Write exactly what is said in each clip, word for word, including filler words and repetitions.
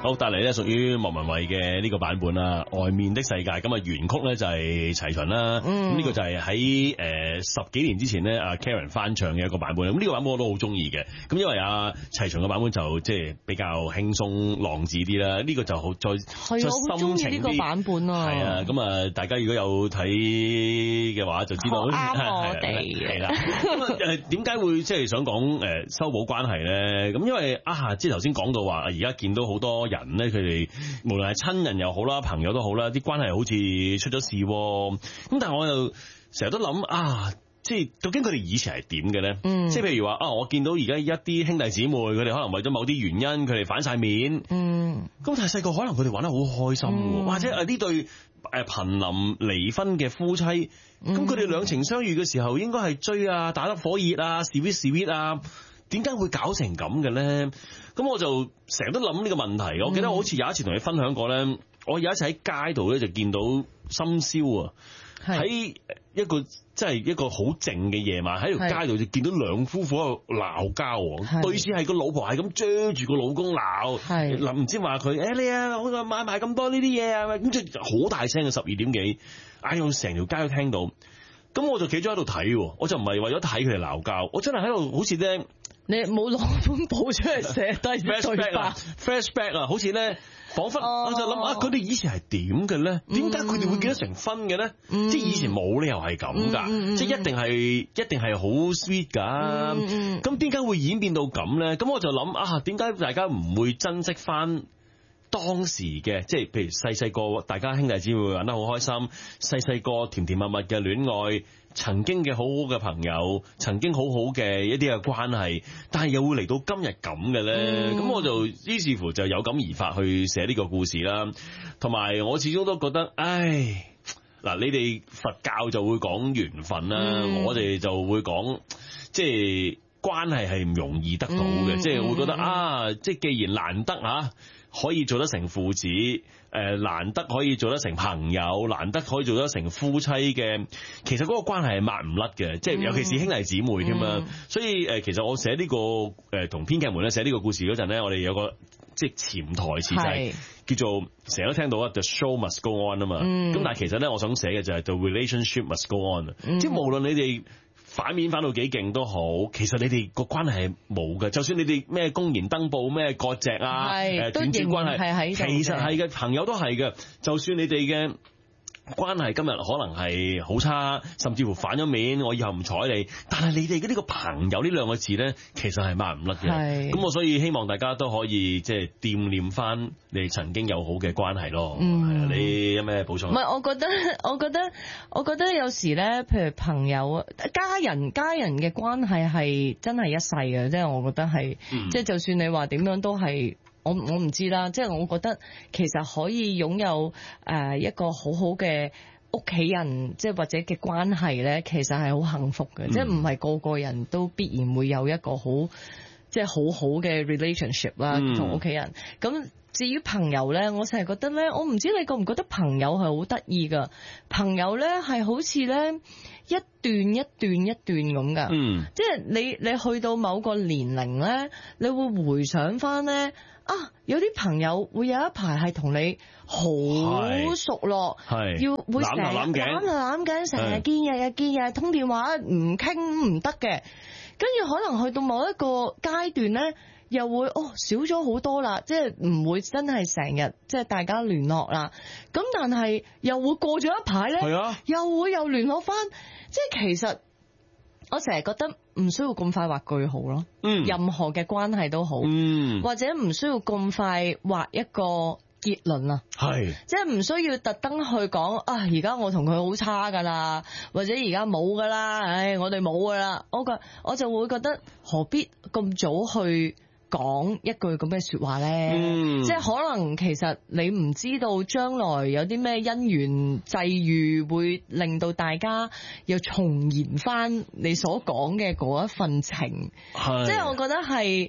好，帶嚟咧屬於莫文蔚嘅呢個版本啦，《外面的世界》。咁啊原曲咧就係齊秦啦，咁呢、嗯、個就係喺誒十幾年之前咧阿 Karen 翻唱嘅一個版本。咁、這、呢個版本我都好中意嘅。咁因為阿齊秦嘅版本就即係比較輕鬆浪子啲啦，呢、這個就好再係我好中意呢個版本啊。 係啊，咁啊大家如果有睇嘅話就知道啱我哋係啦。咁誒點解會即係想講誒修補關係咧？咁因為啊，即係頭先講到話而家見到好多人咧，佢哋無論係親人又好啦，朋友都好啦，啲關係好似出咗事喎。咁但係我又成日都諗啊，即係究竟佢哋以前係點嘅咧？嗯，即係譬如話啊，我見到而家一啲兄弟姊妹，佢哋可能為咗某啲原因，佢哋反晒面。嗯，咁但係細個可能佢哋玩得好開心，嗯、或者誒呢對誒瀕臨離婚嘅夫妻，咁佢哋兩情相悅嘅時候，應該係追啊，打得火熱啊 ，sweet sweet 啊。點解會搞成咁嘅咧？咁我就成日都諗呢個問題。我記得我好似有一次同你分享過咧，我有一次喺街度咧就見到深宵啊，喺一個即係一個好靜嘅夜晚喺條街度就見到兩夫婦喺度鬧交，對似係個老婆係咁追住個老公鬧，嗱唔知話佢誒你啊，我買埋咁多呢啲嘢啊，咁即係好大聲嘅十二點幾，哎呀成條街都聽到。咁我就企咗喺度睇，我就唔係為咗睇佢哋鬧交，我真係喺度好似咧。 你冇攞本簿出嚟寫低對白 flashback 啊，好似咧，彷彿我就諗啊，佢哋以前係點嘅咧？點解佢哋會結得成婚嘅咧？嗯、即係以前冇理由係咁噶，嗯、即係一定係一定係好 sweet 噶。咁點解會演變到咁咧？咁我就諗啊，點解大家唔會珍惜翻當時嘅，即係譬如細細個大家兄弟姊妹玩得好開心，細細個甜甜蜜蜜嘅戀愛。曾經嘅好好嘅朋友，曾經好好嘅一啲嘅關係，但係又會嚟到今日咁嘅咧，咁、嗯、我就於是乎就有感而發去寫呢個故事啦。同埋我始終都覺得，唉，嗱，你哋佛教就會講緣分啦，嗯、我哋就會講即係關係係唔容易得到嘅，即係、嗯、會覺得啊，即係既然難得啊。可以做得成父子，誒難得可以做得成朋友，難得可以做得成夫妻嘅，其實嗰個關係係抹唔甩嘅，即係、嗯、尤其是兄弟姊妹添嘛。嗯、所以誒，其實我寫呢、呢個誒同編劇們咧寫呢個故事嗰陣咧，我哋有個即係潛台詞就係叫做成日都聽到啊 The show must go on 啊嘛。咁、嗯、但係其實咧，我想寫嘅就係 The relationship must go on、嗯、即係無論你哋反面反到幾勁都好，其實你哋個關係係冇嘅。就算你哋咩公然登報咩割席啊，誒斷絕關係，其實係嘅，朋友都係嘅。就算你哋嘅關係今日可能係好差，甚至乎反咗面，我以後唔睬你。但係你哋嘅呢個朋友呢兩個字咧，其實係抹唔甩嘅。咁我所以希望大家都可以即係惦念翻你哋曾經友好嘅關係咯。嗯，你有咩補充？ 唔係，我覺得，我覺得，我覺得有時咧，譬如朋友、家人、家人嘅關係係真係一世嘅，即係我覺得係，嗯、即係就算你話點樣都係。我我唔知啦，即係我覺得其實可以擁有誒一個好好嘅屋企人，即係或者嘅關係咧，其實係好幸福嘅，嗯、即係唔係個個人都必然會有一個好即係好好嘅 relationship 啦，同屋企人。咁至於朋友咧，我成日覺得咧，我唔知你覺唔覺得朋友係好得意噶？朋友咧係好似咧一段一段一段咁噶，嗯，即係你你去到某個年齡咧，你會回想翻咧。啊！有啲朋友會有一排係同你好熟絡，要會成日攬就攬緊，成日見日日見日通電話，唔傾唔得嘅。跟住可能去到某一個階段咧，又會哦少咗好多啦，即係唔會真係成日即係大家聯絡啦。咁但係又會過咗一排咧，啊、又會又聯絡翻。即係其實我成日覺得。唔需要咁快畫句號咯，嗯，任何嘅關係都好，嗯，或者唔需要咁快畫一個結論啊，係，即係唔需要特登去講啊，而家我同佢好差噶啦，或者而家冇噶啦，唉，我哋冇噶啦，我覺我就會覺得何必咁早去講一句咁嘅說話咧，嗯、即係可能其實你唔知道將來有啲咩因緣際遇會令到大家又重燃翻你所講嘅嗰一份情，是即係我覺得係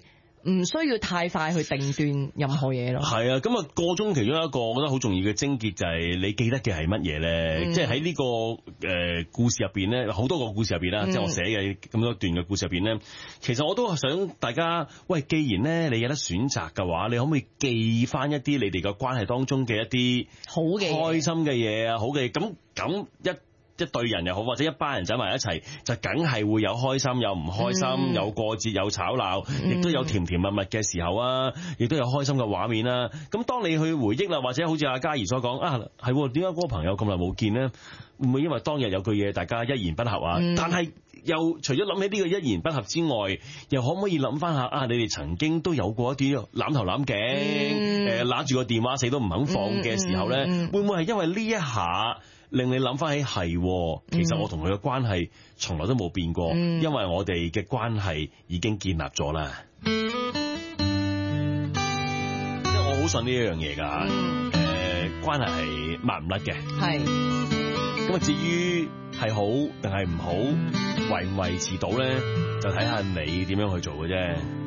唔需要太快去定斷任何嘢咯。 係啊，咁啊個中其中一個我覺得好重要嘅症結就係你記得嘅係乜嘢咧？ 嗯、 即係喺呢個誒、呃、故事入邊咧，好多個故事入邊啦，嗯、即係我寫嘅咁多段嘅故事入邊咧，其實我都想大家，喂，既然咧你有得選擇嘅話，你可唔可以記翻一啲你哋嘅關係當中嘅一啲好嘅、 開心嘅嘢啊，好嘅，咁咁一。一隊人又好，或者一班人走埋一齊，就梗係會有開心，有唔開心，嗯、有過節，有吵鬧，亦都有甜甜蜜蜜嘅時候啊，亦都有開心嘅畫面啦。咁當你去回憶啦，或者好似阿嘉怡所講啊，係點解嗰個朋友咁耐冇見呢？會唔會因為當日有句嘢大家一言不合啊？嗯、但係又除咗諗起呢個一言不合之外，又可唔可以諗翻下啊？你哋曾經都有過一啲攬頭攬頸，誒攬住個電話死都唔肯放嘅時候咧，嗯嗯、會唔會係因為呢一下？令你諗翻起係，其實我同佢嘅關係從來都冇變過，嗯、因為我哋嘅關係已經建立咗啦。即係我好信呢一樣嘢㗎，誒、嗯呃、關係係抹唔甩嘅。係。咁啊，至於係好定係唔好，維唔維持到咧，就睇下你點樣去做嘅啫。